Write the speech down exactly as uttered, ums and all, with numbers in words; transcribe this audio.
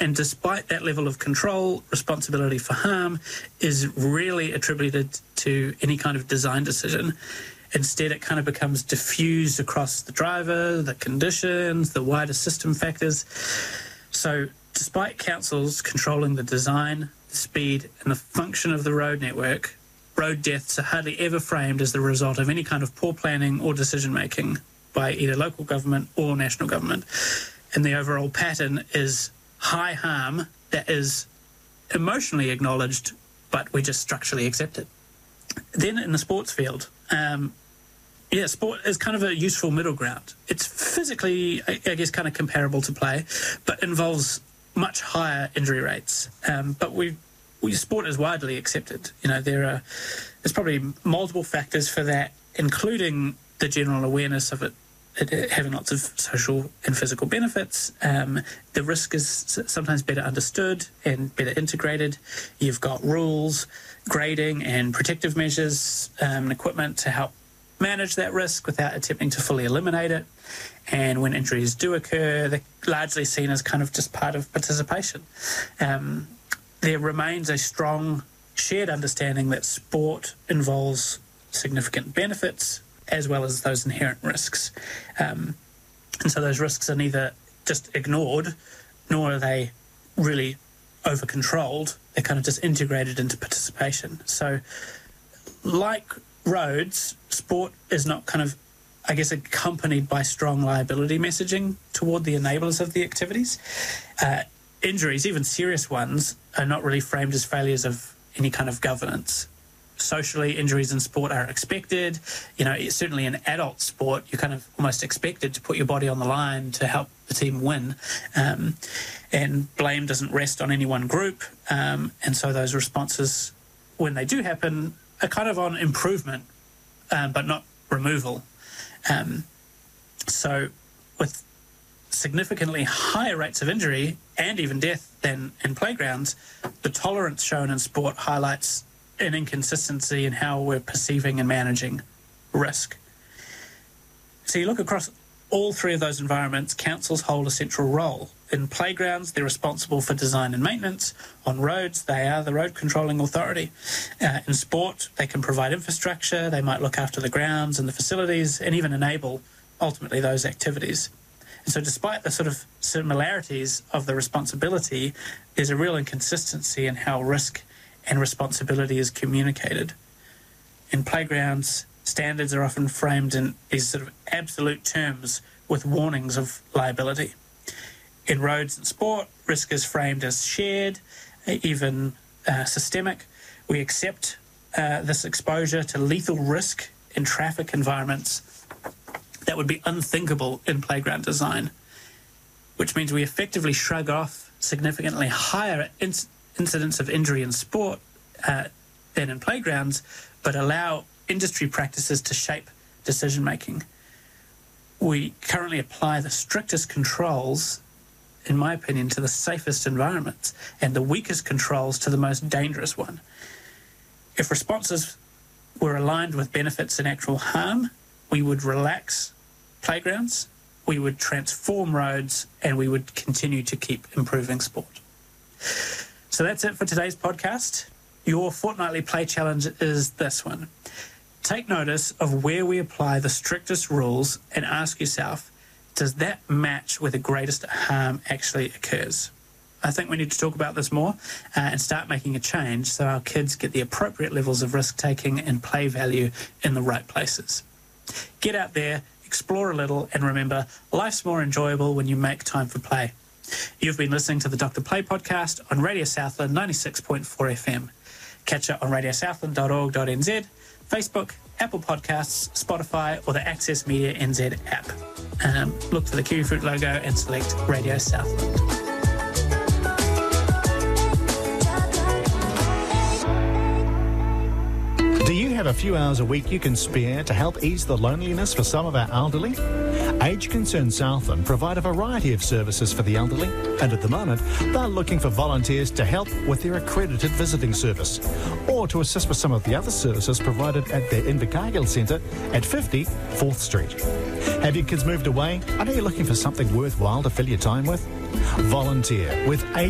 And despite that level of control, responsibility for harm is rarely attributed to any kind of design decision. Instead, it kind of becomes diffused across the driver, the conditions, the wider system factors. So despite councils controlling the design, the speed and the function of the road network, road deaths are hardly ever framed as the result of any kind of poor planning or decision-making by either local government or national government. And the overall pattern is high harm that is emotionally acknowledged, but we just structurally accept it. Then in the sports field, um, yeah, sport is kind of a useful middle ground. It's physically, I, I guess, kind of comparable to play, but involves much higher injury rates. Um, but we, we sport is widely accepted. You know, there are there's probably multiple factors for that, including the general awareness of it, it having lots of social and physical benefits. Um, the risk is sometimes better understood and better integrated. You've got rules, grading and protective measures, um, and equipment to help manage that risk without attempting to fully eliminate it. And when injuries do occur, they're largely seen as kind of just part of participation. Um, there remains a strong shared understanding that sport involves significant benefits as well as those inherent risks. Um, and so those risks are neither just ignored, nor are they really over-controlled. They're kind of just integrated into participation. So like roads, sport is not kind of, I guess, accompanied by strong liability messaging toward the enablers of the activities. Uh, injuries, even serious ones, are not really framed as failures of any kind of governance. Socially, injuries in sport are expected. You know, certainly in adult sport, you're kind of almost expected to put your body on the line to help the team win. Um, and blame doesn't rest on any one group. Um, and so those responses, when they do happen, are kind of on improvement, um, but not removal. Um, so with significantly higher rates of injury and even death than in playgrounds, the tolerance shown in sport highlights an inconsistency in how we're perceiving and managing risk. So you look across all three of those environments, councils hold a central role. In playgrounds, they're responsible for design and maintenance. On roads, they are the road controlling authority. Uh, in sport, they can provide infrastructure, they might look after the grounds and the facilities, and even enable, ultimately, those activities. And so despite the sort of similarities of the responsibility, there's a real inconsistency in how risk and responsibility is communicated. In playgrounds, standards are often framed in these sort of absolute terms with warnings of liability. In roads and sport, risk is framed as shared, even uh, systemic. We accept uh, this exposure to lethal risk in traffic environments that would be unthinkable in playground design, which means we effectively shrug off significantly higher inc- incidents of injury in sport uh, than in playgrounds, but allow industry practices to shape decision-making. We currently apply the strictest controls, in my opinion, to the safest environments and the weakest controls to the most dangerous one. If responses were aligned with benefits and actual harm, we would relax playgrounds, we would transform roads, and we would continue to keep improving sport. So that's it for today's podcast. Your fortnightly play challenge is this one. Take notice of where we apply the strictest rules and ask yourself, does that match where the greatest harm actually occurs? I think we need to talk about this more uh, and start making a change so our kids get the appropriate levels of risk-taking and play value in the right places. Get out there, explore a little, and remember, life's more enjoyable when you make time for play. You've been listening to the Doctor Play podcast on Radio Southland ninety-six point four F M. Catch it on radio southland dot org dot n z, Facebook, Apple Podcasts, Spotify, or the Access Media N Z app. Um, look for the Kiwifruit logo and select Radio Southland. Do you have a few hours a week you can spare to help ease the loneliness for some of our elderly? Age Concern Southland provide a variety of services for the elderly, and at the moment they're looking for volunteers to help with their accredited visiting service or to assist with some of the other services provided at their Invercargill Centre at fifty fourth Street. Have your kids moved away? Are you looking for something worthwhile to fill your time with? Volunteer with Age